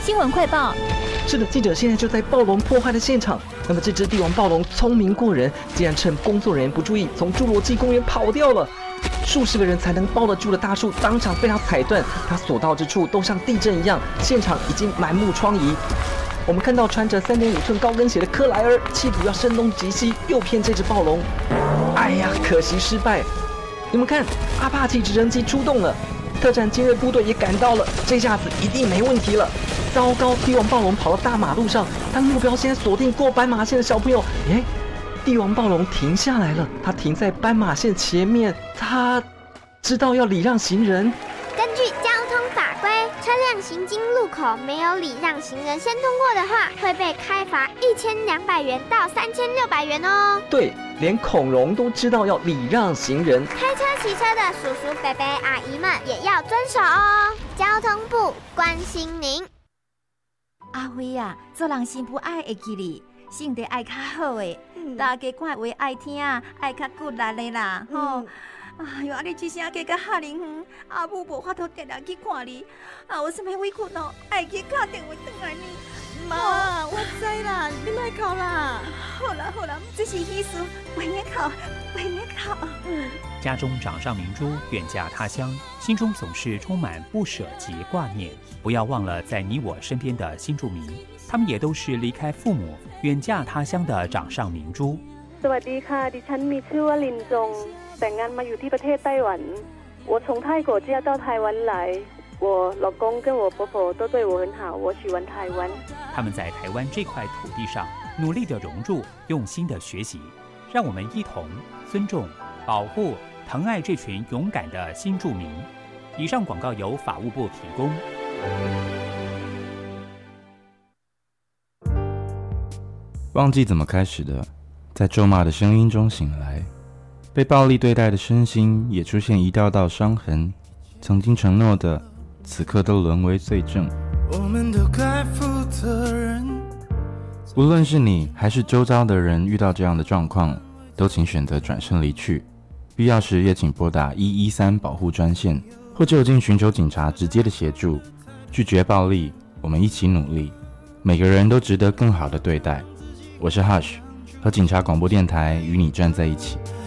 新闻快报。 是的，记者现在就在暴龙破坏的现场。那么这只帝王暴龙聪明过人，竟然趁工作人员不注意，从侏罗纪公园跑掉了。数十个人才能抱得住的大树，当场被它踩断，它所到之处都像地震一样，现场已经满目疮痍。我们看到穿着3.5寸高跟鞋的克莱尔，企图要声东击西，诱骗这只暴龙。哎呀，可惜失败。你们看，阿帕奇直升机出动了，特战精锐部队也赶到了，这下子一定没问题了。糟糕，帝王暴龙跑到大马路上，当目标先锁定过斑马线的小朋友。帝王暴龙停下来了，它停在斑马线前面，它知道要礼让行人。 根据交通法规，车辆行经路口没有礼让行人先通过的话，会被开罚1200元到3600元哦。 对，连恐龙都知道要礼让行人。 开车骑车的叔叔伯伯阿姨们也要遵守哦。交通部关心您。 阿辉啊，做人心不爱会记你，性格爱较好的，大家看话爱听，爱较骨力的啦，吼。哎呦，你一声加到遐尼远，阿母无法度定定去看你，有啥物委屈哦，爱去打电话转来呢。 妈，我知啦，你莫哭啦。 好啦，这是意思，不要哭。 家中掌上明珠，远嫁他乡，心中总是充满不舍及挂念。不要忘了在你我身边的新住民，他们也都是离开父母，远嫁他乡的掌上明珠。 สวัสดีค่ะ ดิฉันมีชื่อว่าลินจง แต่งงานมาอยู่ที่ประเทศไต้หวัน 我从泰国嫁到台湾来，我老公跟我婆婆都对我很好，我喜欢台湾。 他们在台湾这块土地上努力的融入，用心的学习，让我们一同尊重、保护、疼爱这群勇敢的新住民。以上广告由法务部提供。 忘记怎么开始的，在咒骂的声音中醒来，被暴力对待的身心也出现一道道伤痕，曾经承诺的，此刻都沦为罪证。 我们都该负责任。 无论是你还是周遭的人遇到这样的状况，都请选择转身离去，必要时也请拨打113保护专线，或就近寻求警察直接的协助。拒绝暴力，我们一起努力，每个人都值得更好的对待。我是 Hush， 和警察广播电台与你站在一起。